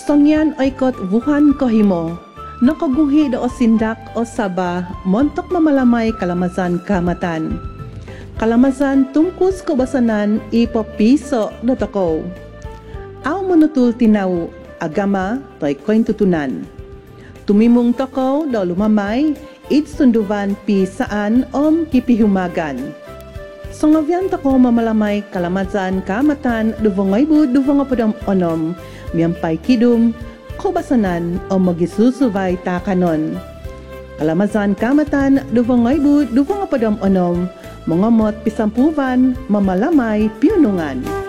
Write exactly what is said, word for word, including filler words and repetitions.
Songyan oikot wuhan kohimo. Nakaguhi do o sindak o saba, montok mamalamay kalamazan kamatan. Kalamazan tungkus kobasanan ipopiso do toko. Aw manutul tinaw, agama to'y kointutunan. Tumimong toko do lumamay, itsunduvan pi saan om kipihumagan. Songavyan toko mamalamay kalamazan kamatan duvongaybu duvongapadam onom, miyampay kidum, kobasanan o magisusubay takanon. Kalamazan kamatan duvongaybu duvongapadam onom, mongamot pisampuvan mamalamay piunungan.